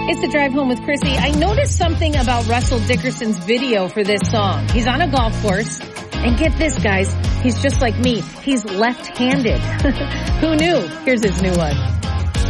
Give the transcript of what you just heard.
It's the Drive Home with Chrissy. I noticed something about Russell Dickerson's video for this song. He's on a golf course. And get this, guys. He's just like me. He's left-handed. Who knew? Here's his new one.